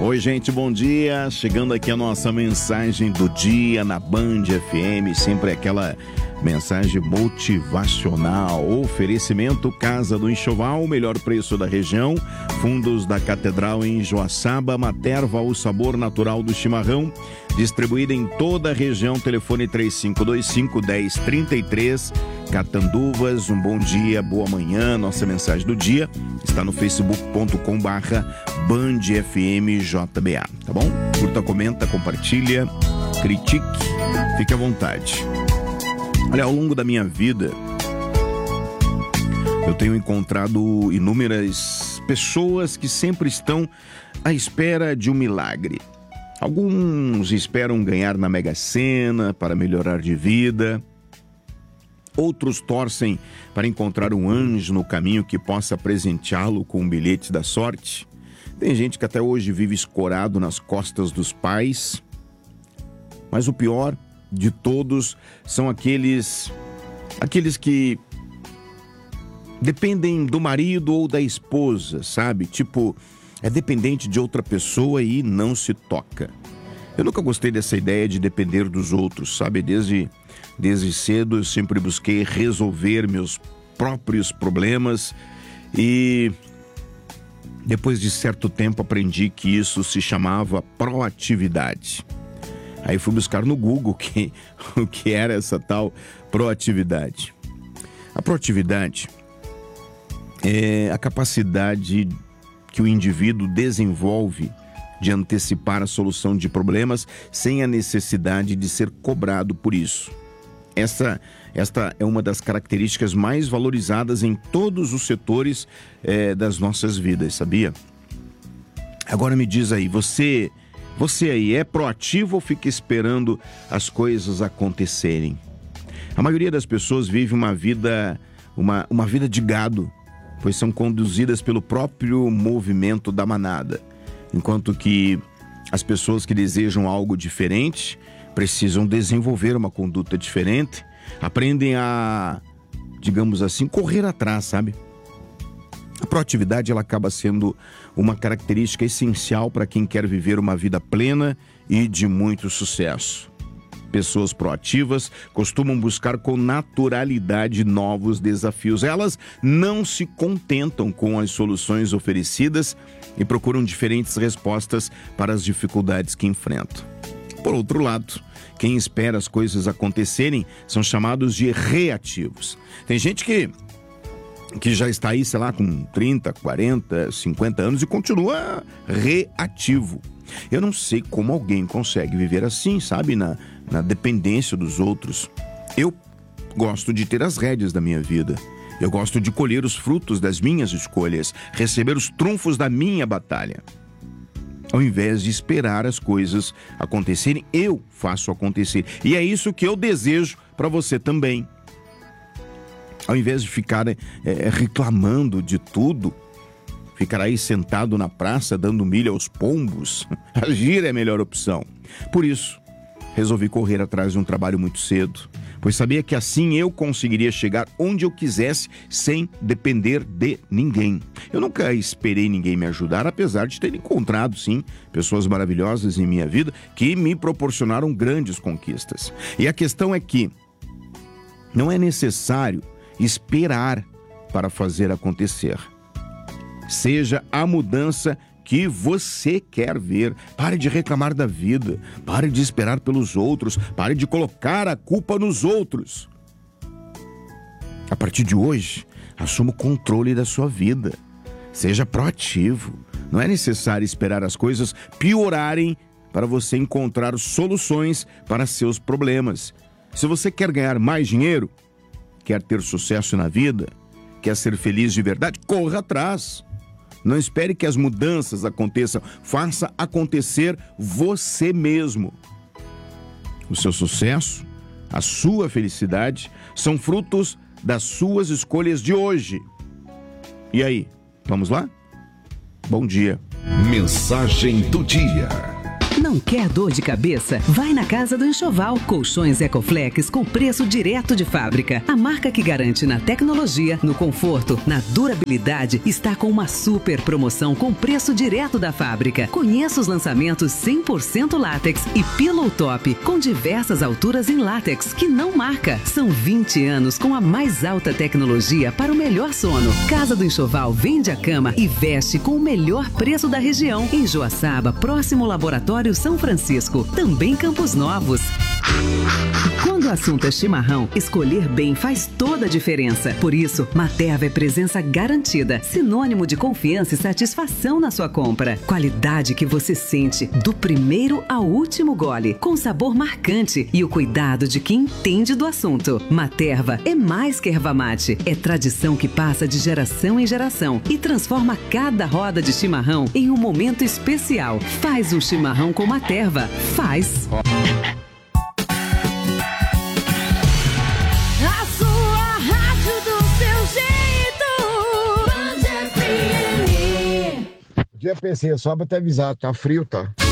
Oi, gente, bom dia. Chegando aqui a nossa mensagem do dia na Band FM, sempre aquela mensagem motivacional. Oferecimento Casa do Enxoval, o melhor preço da região. Fundos da Catedral em Joaçaba. Materva, o sabor natural do chimarrão. Distribuída em toda a região. Telefone 3525-1033. Catanduvas, um bom dia, boa manhã. Nossa mensagem do dia está no facebook.com/BandFMJBA, tá bom? Curta, comenta, compartilha, critique, fique à vontade. Olha, ao longo da minha vida, eu tenho encontrado inúmeras pessoas que sempre estão à espera de um milagre. Alguns esperam ganhar na Mega Sena para melhorar de vida. Outros torcem para encontrar um anjo no caminho que possa presenteá-lo com um bilhete da sorte. Tem gente que até hoje vive escorado nas costas dos pais. Mas o pior de todos são aqueles que dependem do marido ou da esposa, sabe? Tipo, é dependente de outra pessoa e não se toca. Eu nunca gostei dessa ideia de depender dos outros, sabe? Desde cedo eu sempre busquei resolver meus próprios problemas e depois de certo tempo aprendi que isso se chamava proatividade. Aí fui buscar no Google o que era essa tal proatividade. A proatividade é a capacidade que o indivíduo desenvolve de antecipar a solução de problemas sem a necessidade de ser cobrado por isso. Esta é uma das características mais valorizadas em todos os setores das nossas vidas, sabia? Agora me diz aí, você aí é proativo ou fica esperando as coisas acontecerem? A maioria das pessoas vive uma vida de gado, pois são conduzidas pelo próprio movimento da manada. Enquanto que as pessoas que desejam algo diferente precisam desenvolver uma conduta diferente, aprendem a, digamos assim, correr atrás, sabe? A proatividade, ela acaba sendo uma característica essencial para quem quer viver uma vida plena e de muito sucesso. Pessoas proativas costumam buscar com naturalidade novos desafios. Elas não se contentam com as soluções oferecidas e procuram diferentes respostas para as dificuldades que enfrentam. Por outro lado, quem espera as coisas acontecerem são chamados de reativos. Tem gente que já está aí, sei lá, com 30, 40, 50 anos e continua reativo. Eu não sei como alguém consegue viver assim, sabe, na dependência dos outros. Eu gosto de ter as rédeas da minha vida. Eu gosto de colher os frutos das minhas escolhas, receber os trunfos da minha batalha. Ao invés de esperar as coisas acontecerem, eu faço acontecer. E é isso que eu desejo para você também. Ao invés de ficar reclamando de tudo, ficar aí sentado na praça dando milho aos pombos, agir é a melhor opção. Por isso, resolvi correr atrás de um trabalho muito cedo, pois sabia que assim eu conseguiria chegar onde eu quisesse sem depender de ninguém. Eu nunca esperei ninguém me ajudar, apesar de ter encontrado, sim, pessoas maravilhosas em minha vida que me proporcionaram grandes conquistas. E a questão é que não é necessário esperar para fazer acontecer. Seja a mudança que você quer ver. Pare de reclamar da vida. Pare de esperar pelos outros. Pare de colocar a culpa nos outros. A partir de hoje, assuma o controle da sua vida. Seja proativo. Não é necessário esperar as coisas piorarem para você encontrar soluções para seus problemas. Se você quer ganhar mais dinheiro, quer ter sucesso na vida, quer ser feliz de verdade, corra atrás. Não espere que as mudanças aconteçam. Faça acontecer você mesmo. O seu sucesso, a sua felicidade, são frutos das suas escolhas de hoje. E aí, vamos lá? Bom dia. Mensagem do dia. Não quer dor de cabeça? Vai na Casa do Enxoval. Colchões Ecoflex com preço direto de fábrica. A marca que garante na tecnologia, no conforto, na durabilidade, está com uma super promoção com preço direto da fábrica. Conheça os lançamentos 100% látex e Pillow Top com diversas alturas em látex que não marca. São 20 anos com a mais alta tecnologia para o melhor sono. Casa do Enxoval vende a cama e veste com o melhor preço da região. Em Joaçaba, próximo ao Laboratório São Francisco. Também Campos Novos. Quando o assunto é chimarrão, escolher bem faz toda a diferença. Por isso, Materva é presença garantida, sinônimo de confiança e satisfação na sua compra. Qualidade que você sente do primeiro ao último gole, com sabor marcante e o cuidado de quem entende do assunto. Materva é mais que erva mate, é tradição que passa de geração em geração e transforma cada roda de chimarrão em um momento especial. Faz um chimarrão com Materva. Faz! Já pensei, só pra te avisar, tá frio, tá?